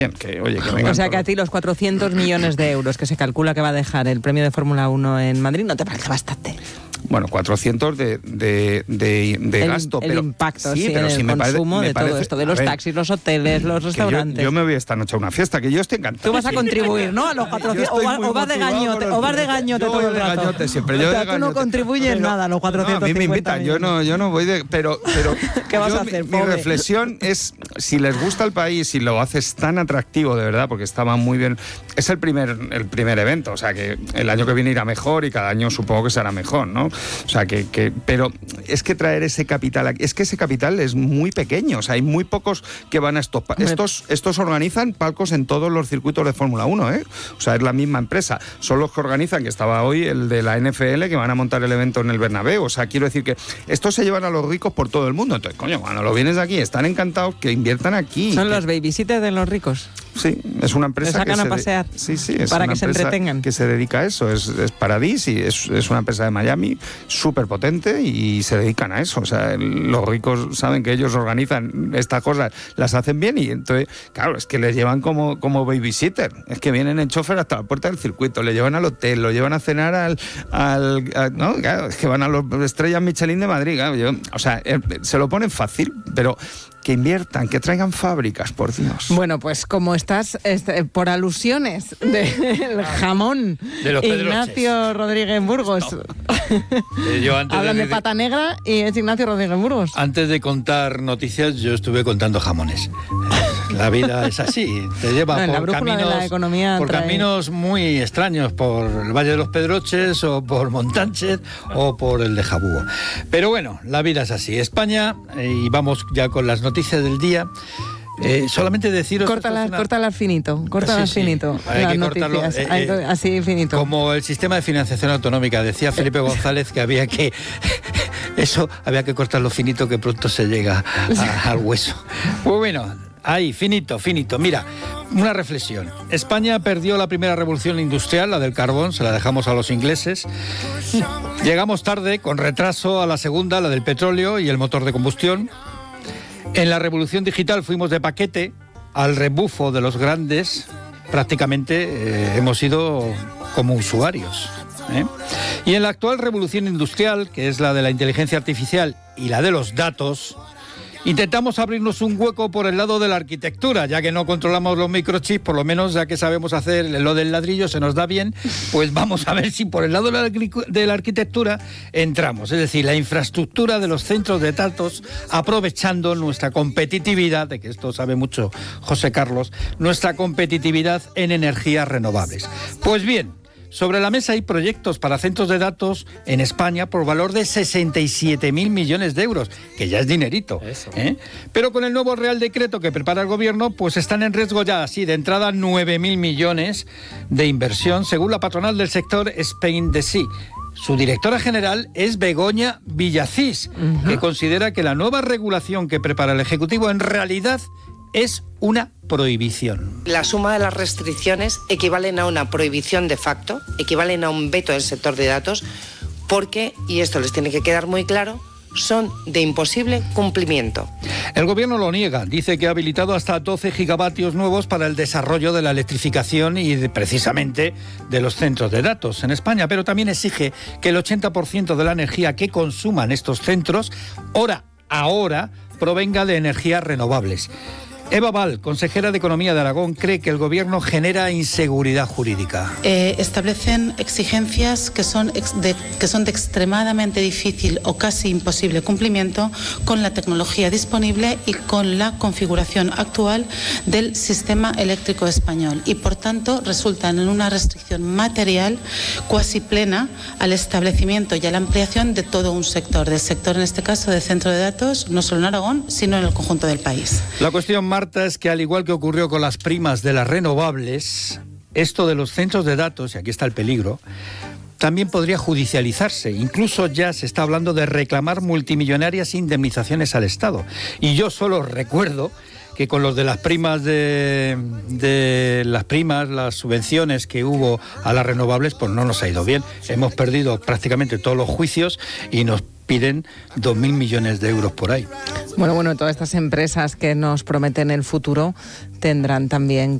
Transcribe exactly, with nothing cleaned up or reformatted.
Que, oye, que o sea que a ti los cuatrocientos millones de euros que se calcula que va a dejar el premio de Fórmula uno en Madrid no te parece bastante. Bueno, cuatrocientos de, de, de, de el, gasto, el pero impacto, sí, sí, pero en si el me consumo parece, de me parece, todo esto, de los ver, taxis, los hoteles, los restaurantes. Yo, yo me voy esta noche a una fiesta, que yo estoy encantado. Tú vas a contribuir, ¿no? A los cuatrocientos, o, va, o vas de gañote, o vas de gañote todo el rato. Gañote siempre, yo o sea, de tú gañote. no contribuyes pero, nada a los cuatrocientos cincuenta. No, a mí me invitan, yo no, yo no voy de... Pero, pero ¿qué vas yo, a hacer, mi, pobre? mi reflexión es, si les gusta el país y lo haces tan atractivo, de verdad, porque estaba muy bien... Es el primer, el primer evento, o sea, que el año que viene irá mejor y cada año supongo que será mejor, ¿no? O sea, que... que pero es que traer ese capital aquí, es que ese capital es muy pequeño, o sea, hay muy pocos que van a estos... Estos, estos organizan palcos en todos los circuitos de Fórmula uno, ¿eh? O sea, es la misma empresa. Son los que organizan, que estaba hoy el de la N F L, que van a montar el evento en el Bernabéu. O sea, quiero decir que estos se llevan a los ricos por todo el mundo. Entonces, coño, cuando lo vienes de aquí, están encantados que inviertan aquí. Son que... los babysitters de los ricos. Sí, es una empresa sacan que a se pasear de... sí, sí, es para una que se empresa entretengan. Que se dedica a eso. Es, es Paradis y es, es una empresa de Miami súper potente y se dedican a eso. O sea, los ricos saben que ellos organizan estas cosas, las hacen bien y entonces, claro, es que les llevan como, como babysitter. Es que vienen en chofer hasta la puerta del circuito, le llevan al hotel, lo llevan a cenar al... al a, no, claro, es que van a los estrellas Michelin de Madrid. Claro, yo, o sea, eh, se lo ponen fácil, pero... que inviertan, que traigan fábricas, por Dios. Bueno, pues como estás este, por alusiones del jamón de los Ignacio Rodríguez Burgos. Eh, yo antes Hablan de, de pata negra y es Ignacio Rodríguez Burgos. Antes de contar noticias, yo estuve contando jamones. La vida es así, te lleva no, por, caminos, por trae... caminos muy extraños, por el Valle de los Pedroches o por Montánchez o por el de Jabúo. Pero bueno, la vida es así. España, eh, y vamos ya con las noticias del día. Eh, solamente deciros... Córtalas, una... córtalas finito, córtalas sí, sí. finito. Hay que cortarlo, eh, eh, así finito. Como el sistema de financiación autonómica. Decía Felipe González que había que... Eso, había que cortarlo finito, que pronto se llega a, al hueso. Pues bueno, ahí, finito, finito. Mira, una reflexión. España perdió la primera revolución industrial, la del carbón, se la dejamos a los ingleses. Llegamos tarde, con retraso, a la segunda, la del petróleo y el motor de combustión. En la revolución digital fuimos de paquete al rebufo de los grandes, prácticamente eh, hemos ido como usuarios. ¿eh? Y en la actual revolución industrial, que es la de la inteligencia artificial y la de los datos, intentamos abrirnos un hueco por el lado de la arquitectura, ya que no controlamos los microchips, por lo menos ya que sabemos hacer lo del ladrillo, se nos da bien, pues vamos a ver si por el lado de la, de la arquitectura entramos. Es decir, la infraestructura de los centros de datos, aprovechando nuestra competitividad, de que esto sabe mucho José Carlos, nuestra competitividad en energías renovables. Pues bien, sobre la mesa hay proyectos para centros de datos en España por valor de sesenta y siete mil millones de euros, que ya es dinerito. ¿eh? Pero con el nuevo Real Decreto que prepara el Gobierno, pues están en riesgo ya así de entrada nueve mil millones de inversión, según la patronal del sector Spain D C. Su directora general es Begoña Villacís, uh-huh. que considera que la nueva regulación que prepara el Ejecutivo en realidad es una prohibición. La suma de las restricciones equivalen a una prohibición de facto, equivalen a un veto del sector de datos, porque, y esto les tiene que quedar muy claro, son de imposible cumplimiento. El Gobierno lo niega, dice que ha habilitado hasta doce gigavatios nuevos para el desarrollo de la electrificación y de, precisamente de los centros de datos en España, pero también exige que el ochenta por ciento de la energía que consuman estos centros, hora a hora, provenga de energías renovables. Eva Val, consejera de Economía de Aragón, cree que el Gobierno genera inseguridad jurídica. Eh, establecen exigencias que son, ex de, que son de extremadamente difícil o casi imposible cumplimiento con la tecnología disponible y con la configuración actual del sistema eléctrico español y, por tanto, resultan en una restricción material cuasi plena al establecimiento y a la ampliación de todo un sector, del sector, en este caso, de centro de datos, no solo en Aragón, sino en el conjunto del país. La cuestión más es que, al igual que ocurrió con las primas de las renovables, esto de los centros de datos, y aquí está el peligro, también podría judicializarse. Incluso ya se está hablando de reclamar multimillonarias indemnizaciones al Estado. Y yo solo recuerdo que que con los de las primas de, de las primas, las subvenciones que hubo a las renovables, pues no nos ha ido bien. Hemos perdido prácticamente todos los juicios y nos piden dos mil millones de euros por ahí. Bueno, bueno, todas estas empresas que nos prometen el futuro tendrán también